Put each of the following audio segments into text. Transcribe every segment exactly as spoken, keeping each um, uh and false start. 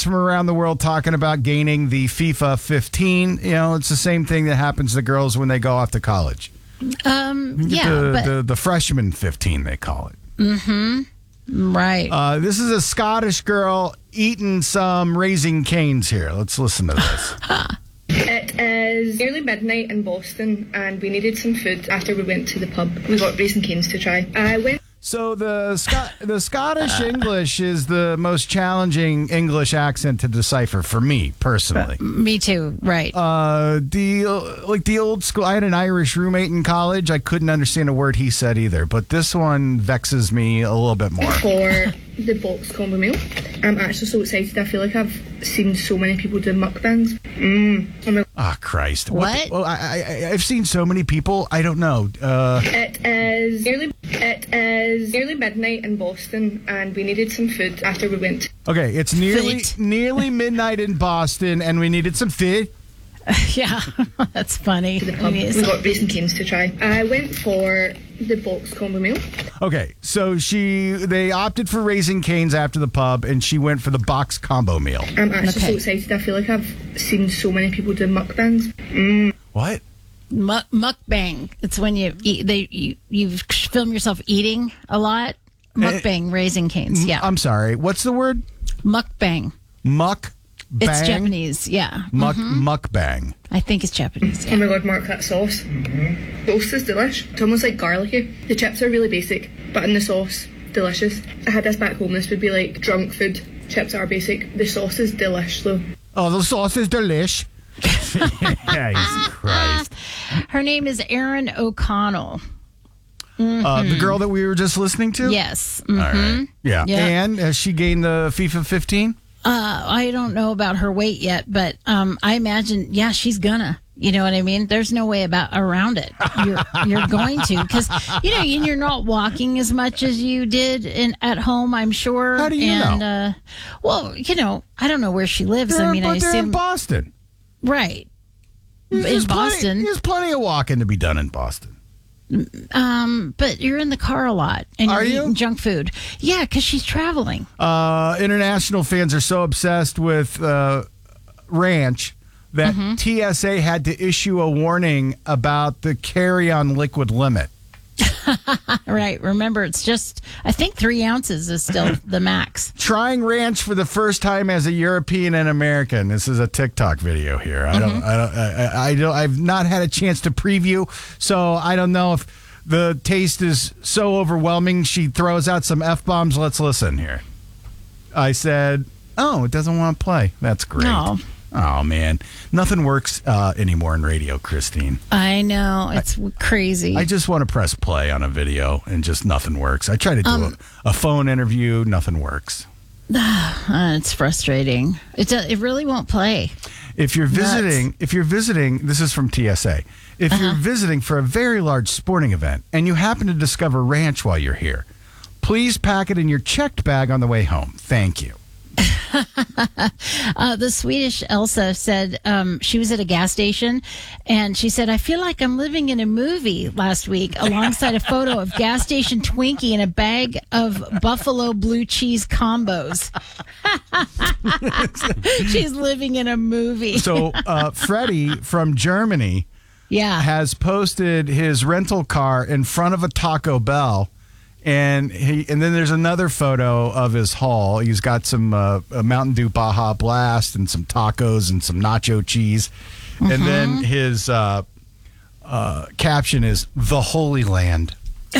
fans from around the world talking about gaining the FIFA fifteen. You know, it's the same thing that happens to girls when they go off to college. Um, You get yeah, the, but the, the freshman fifteen, they call it. mm-hmm. Right. Uh, this is a Scottish girl eating some Raising Cane's here. Let's listen to this. It is nearly midnight in Boston, and we needed some food after we went to the pub. We got Raising Cane's to try. I went. So the Scot- the Scottish English is the most challenging English accent to decipher for me personally. Me too. Right. Uh, the like the old school. I had an Irish roommate in college. I couldn't understand a word he said either. But this one vexes me a little bit more. For the box combo meal, I'm actually so excited. I feel like I've seen so many people do mukbangs. Mm. Oh my- Ah, Christ! What? Well, I, I I've seen so many people. I don't know. Uh, It is nearly it is nearly midnight in Boston, and we needed some food after we went. okay, it's nearly Food. nearly midnight in Boston, and we needed some food. Yeah, that's funny. To the pub. Maybe it's- We got Raising Cane's to try. I went for the box combo meal. Okay, so she they opted for Raising Cane's after the pub, and she went for the box combo meal. I'm actually Okay. so excited. I feel like I've seen so many people do mukbangs. Mm. What? Muck, mukbang. It's when you eat. They you, you film yourself eating a lot. Mukbang, Raising Cane's. Yeah, I'm sorry. What's the word? mukbang. Muck. Bang? It's Japanese. Yeah, Muck mukbang. I think it's Japanese. Oh Yeah. my god, Mark, that sauce. Sauce is delish. It's almost like garlicky. The chips are really basic, but in the sauce, delicious. I had this back home. This would be like drunk food. Chips are basic. The sauce is delish though. Oh, the sauce is delish. Jesus Christ. Her name is Erin O'Connell. Uh, the girl that we were just listening to? Yes. All Mhm. right. Yeah. Yeah. And has she gained the FIFA fifteen? Uh, I don't know about her weight yet, but um, I imagine, yeah, she's gonna. You know what I mean? There's no way about around it. You're you're going to, because you know, and you're not walking as much as you did in at home. I'm sure. How do you and, know? Uh, well, you know, I don't know where she lives. They're, I mean, I but they're in assume Boston. right There's in plenty- Boston. there's plenty of walking to be done in Boston. Um, but you're in the car a lot, and Are you're you? eating junk food. Yeah, because she's traveling. Uh, international fans are so obsessed with uh, ranch that Mm-hmm. T S A had to issue a warning about the carry-on liquid limit. Right. Remember, it's just I think three ounces is still the max. Trying ranch for the first time as a European and American. This is a TikTok video here. I don't. I don't. I, I don't. I've not had a chance to preview, so I don't know if the taste is so overwhelming. She throws out some f bombs. Let's listen here. I said, "Oh, it doesn't want to play. That's great." No. Oh man, nothing works uh, anymore in radio, Christine. I know it's crazy. I just want to press play on a video and just nothing works. I try to do Um, a, a phone interview, nothing works. Uh, it's frustrating. It do, it really won't play. If you're Nuts. visiting, if you're visiting, this is from T S A. If Uh-huh. you're visiting for a very large sporting event and you happen to discover ranch while you're here, please pack it in your checked bag on the way home. Thank you. Uh, the Swedish Elsa said um, she was at a gas station, and she said, "I feel like I'm living in a movie." Last week, alongside a photo of gas station Twinkie and a bag of Buffalo blue cheese combos. She's living in a movie. So uh, Freddie from Germany Yeah. has posted his rental car in front of a Taco Bell. And he, and then there's another photo of his haul. He's got some uh, a Mountain Dew Baja Blast and some tacos and some nacho cheese. And then his uh, uh, caption is "The Holy Land."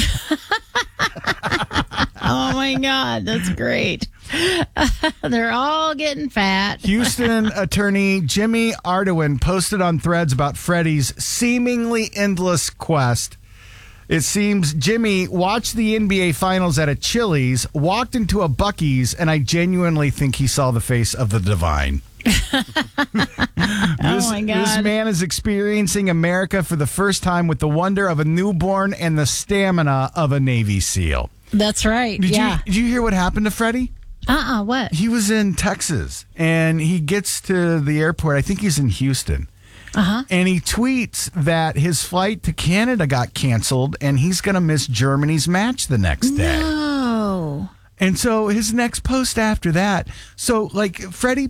Oh my God, that's great. They're all getting fat. Houston attorney Jimmy Ardoin posted on Threads about Freddie's seemingly endless quest. It seems Jimmy watched the N B A Finals at a Chili's, walked into a Buc-ee's, and I genuinely think he saw the face of the divine. Oh This, my God. this man is experiencing America for the first time with the wonder of a newborn and the stamina of a Navy SEAL. That's right. Did yeah. you did you hear what happened to Freddie? Uh-uh, what? He was in Texas, and he gets to the airport. I think he's in Houston. Uh-huh. And he tweets that his flight to Canada got canceled, and he's going to miss Germany's match the next day. No. And so his next post after that, so like Freddie